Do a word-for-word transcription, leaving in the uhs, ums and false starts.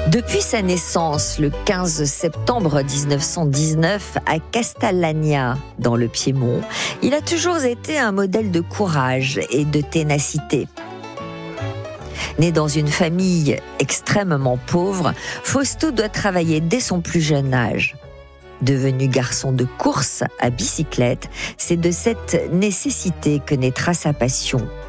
Depuis sa naissance, le quinze septembre dix-neuf cent dix-neuf, à Castagna, dans le Piémont, il a toujours été un modèle de courage et de ténacité. Né dans une famille extrêmement pauvre, Fausto doit travailler dès son plus jeune âge. Devenu garçon de course à bicyclette, c'est de cette nécessité que naîtra sa passion